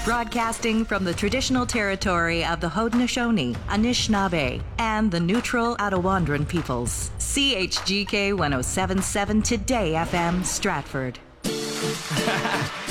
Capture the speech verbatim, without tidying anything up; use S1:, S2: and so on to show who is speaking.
S1: Broadcasting from the traditional territory of the Haudenosaunee, Anishinaabe, and the neutral Attawandaron peoples. C H G K one oh seven point seven Today F M, Stratford.